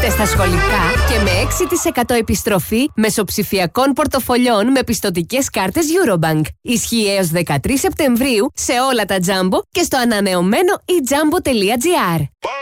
Είστε στα σχολικά και με 6% επιστροφή μεσοψηφιακών πορτοφολιών με πιστωτικές κάρτες Eurobank. Ισχύει έως 13 Σεπτεμβρίου σε όλα τα Jumbo και στο ανανεωμένο eJumbo.gr.